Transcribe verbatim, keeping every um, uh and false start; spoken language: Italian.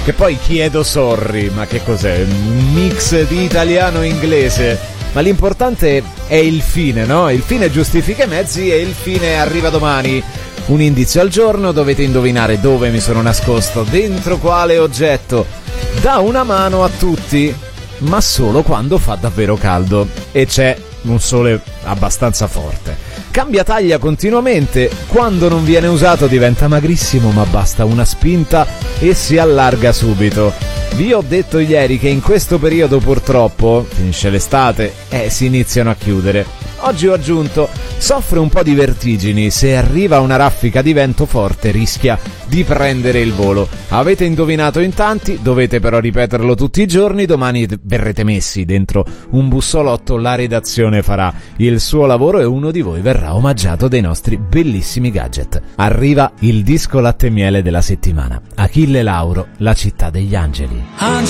Che poi chiedo sorry, ma che cos'è? Un mix di italiano e inglese. Ma l'importante è il fine, no? Il fine giustifica i mezzi e il fine arriva domani. Un indizio al giorno, dovete indovinare dove mi sono nascosto, dentro quale oggetto. Dà una mano a tutti, ma solo quando fa davvero caldo e c'è un sole abbastanza forte. Cambia taglia continuamente, quando non viene usato diventa magrissimo, ma basta una spinta e si allarga subito. Vi ho detto ieri che in questo periodo purtroppo, finisce l'estate, e eh, si iniziano a chiudere. Oggi ho aggiunto, soffre un po' di vertigini, se arriva una raffica di vento forte rischia di prendere il volo. Avete indovinato in tanti, dovete però ripeterlo tutti i giorni, domani verrete messi dentro un bussolotto, la redazione farà il suo lavoro e uno di voi verrà omaggiato dai nostri bellissimi gadget. Arriva il disco latte e miele della settimana. Achille Lauro, La città degli angeli. Angeli